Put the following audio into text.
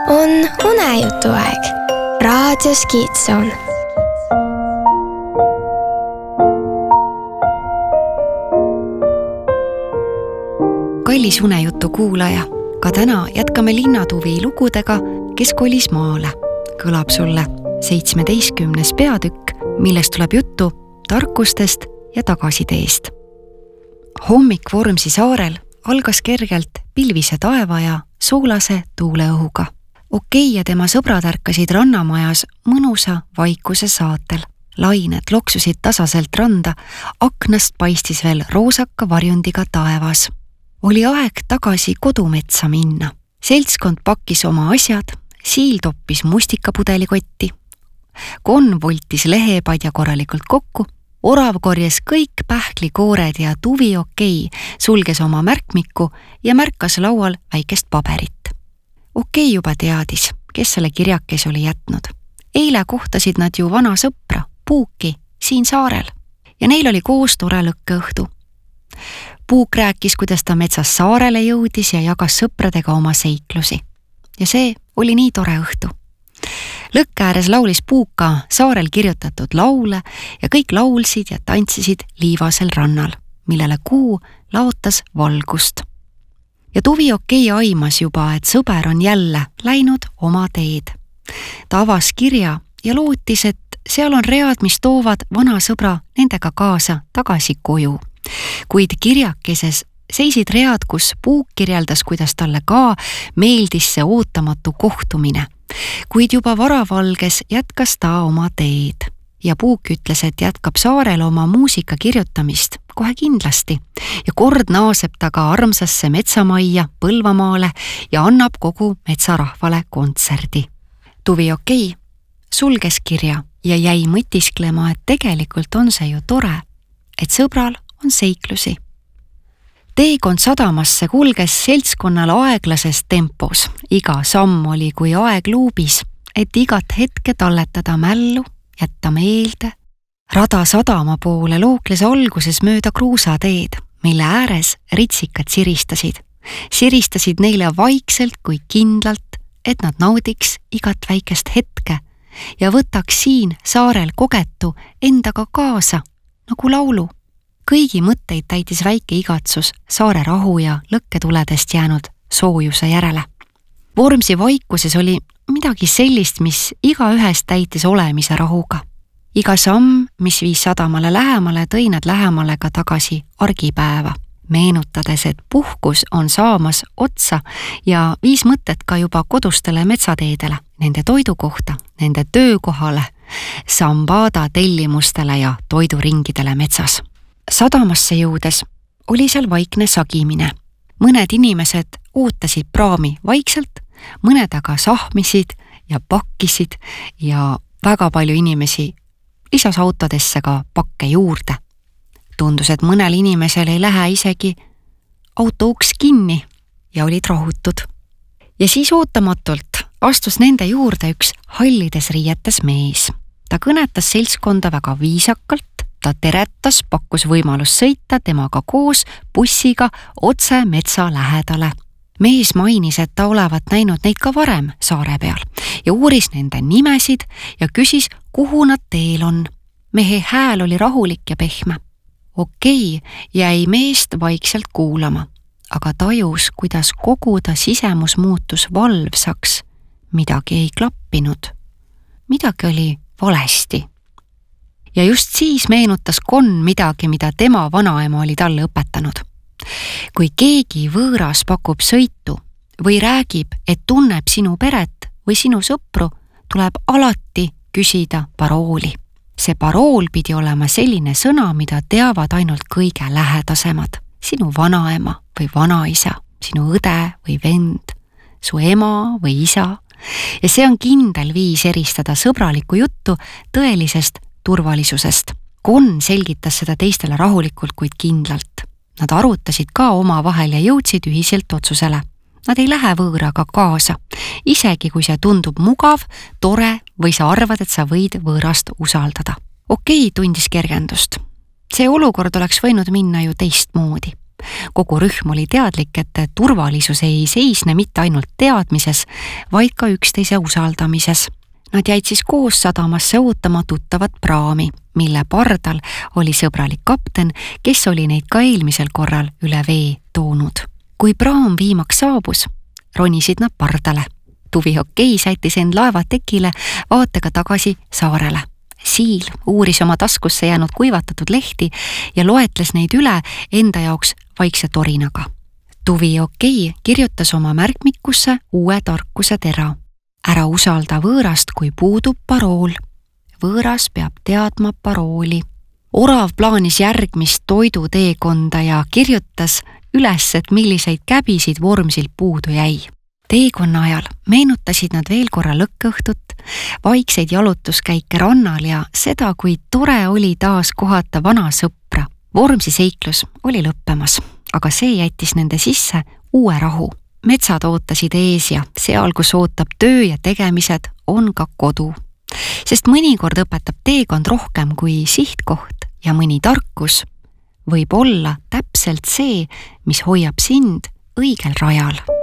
on unejutuaeg raadios Kiidson. Kallis unejutu kuulaja, ka täna jätkame linnatuvi lugudega, kes kolis maale. Kõlab sulle 17. peatükk, millest tuleb juttu tarkustest ja tagasiteest. Hommik Vormsi saarel algas kergelt pilvise taeva ja soolase tuuleõhuga. Okei ja tema sõbrad ärkasid rannamajas mõnusa vaikuse saatel. Lained loksusid tasaselt randa, aknast paistis veel roosaka varjundiga taevas. Oli aeg tagasi kodumetsa minna. Seltskond pakkis oma asjad, Siil toppis mustikapudeli-kotti. Konn voltis lehepadja korralikult kokku, Orav korjas kõik pähklikoored ja Tuvi Okei sulges oma märkmiku ja märkas laual väikest paberit. Okei juba teadis, kes selle kirjakes oli jätnud. Eile kohtasid nad ju vana sõpra, Puuki, siin saarel. Ja neil oli koos tore lõkkeõhtu. Puuk rääkis, kuidas ta metsas saarele jõudis ja jagas sõpradega oma seiklusi. Ja see oli nii tore õhtu. Lõkke ääres laulis Puuka saarel kirjutatud laule ja kõik laulsid ja tantsisid liivasel rannal, millele kuu laotas valgust. Ja Tuvi Okei aimas juba, et sõber on jälle läinud oma teed. Ta avas kirja ja lootis, et seal on read, mis toovad vana sõbra nendega kaasa tagasi koju. Kuid kirjakeses seisid read, kus Puuk kirjeldas, kuidas talle ka meeldis see ootamatu kohtumine. Kuid juba varavalges jätkas ta oma teed. Ja Puuk ütles, et jätkab saarel oma muusika kirjutamist kohe kindlasti. Ja kord naaseb ta ka armsasse metsamajja Põlvamaale ja annab kogu metsarahvale kontserdi. Tuvi Okei sulges kirja ja jäi mõtisklema, et tegelikult on see ju tore, et sõbral on seiklusi. Teekond sadamasse kulges seltskonnal aeglases tempos. Iga samm oli kui aeg luubis, et igat hetke talletada mällu, jätta meelde. Rada sadama poole lookles alguses mööda kruusateed, mille ääres ritsikad siristasid. Siristasid neile vaikselt kui kindlalt, et nad naudiks igat väikest hetke ja võtaks siin saarel kogetu endaga kaasa, nagu laulu. Kõigi mõtteid täitis väike igatsus saare rahu ja lõkketuledest jäänud soojuse järele. Vormsi vaikuses oli midagi sellist, mis igaühest täitis olemise rahuga. Iga samm, mis viis sadamale lähemale, tõi nad lähemale ka tagasi argipäeva, meenutades, et puhkus on saamas otsa ja viis mõtet ka juba kodustele metsateedele, nende toidu kohta, nende töökohale, sambada tellimustele ja toiduringidele metsas. Sadamasse jõudes oli seal vaikne sagimine. Mõned inimesed ootasid praami vaikselt, mõned aga sahmisid ja pakkisid ja väga palju inimesi lisas autodesse ka pakke juurde. Tundus, et mõnel inimesel ei lähe isegi auto uks kinni ja olid rahutud. Ja siis ootamatult astus nende juurde üks hallides riietes mees. Ta kõnetas seltskonda väga viisakalt. Ta teretas, pakkus võimalus sõita temaga koos bussiga otse metsa lähedale. Mees mainis, et ta olevat näinud neid ka varem saare peal ja uuris nende nimesid ja küsis, kuhu nad teel on. Mehe hääl oli rahulik ja pehme. Okei jäi meest vaikselt kuulama, aga tajus, kuidas kogu ta sisemus muutus valvsaks. Midagi ei klappinud. Midagi oli valesti. Ja just siis meenutas Konn midagi, mida tema vanaema oli talle õpetanud. Kui keegi võõras pakub sõitu või räägib, et tunneb sinu peret või sinu sõpru, tuleb alati küsida parooli. See parool pidi olema selline sõna, mida teavad ainult kõige lähedasemad. Sinu vanaema või vanaisa, sinu õde või vend, su ema või isa. Ja see on kindel viis eristada sõbralikku juttu tõelisest turvalisusest. Konn selgitas seda teistele rahulikult, kuid kindlalt. Nad arutasid ka oma vahel ja jõudsid ühiselt otsusele. Nad ei lähe võõraga kaasa, isegi kui see tundub mugav, tore või sa arvad, et sa võid võõrast usaldada. Okei tundis kergendust. See olukord oleks võinud minna ju teistmoodi. Kogu rühm oli teadlik, et turvalisus ei seisne mitte ainult teadmises, vaid ka üksteise usaldamises. Nad jäid siis koos sadamasse ootama tuttavat praami, mille pardal oli sõbralik kapten, kes oli neid ka eelmisel korral üle vee toonud. Kui praam viimaks saabus, ronisid nad pardale. Tuvi Okei sättis end laevatekile vaatega tagasi saarele. Siil uuris oma taskusse jäänud kuivatatud lehti ja loetles neid üle enda jaoks vaikse torinaga. Tuvi Okei kirjutas oma märkmikusse uue tarkuse tera. Ära usalda võõrast, kui puudub parool. Võõras peab teadma parooli. Orav plaanis järgmist toiduteekonda ja kirjutas üles, et milliseid käbisid Vormsilt puudu jäi. Teekonna ajal meenutasid nad veel korra lõkkõhtut, vaikseid jalutuskäike rannal ja seda, kui tore oli taas kohata vana sõpra. Vormsi seiklus oli lõppemas, aga see jättis nende sisse uue rahu. Metsad ootasid ees ja seal, kus ootab töö ja tegemised, on ka kodu. Sest mõnikord õpetab teekond rohkem kui sihtkoht ja mõni tarkus võib olla täpselt see, mis hoiab sind õigel rajal.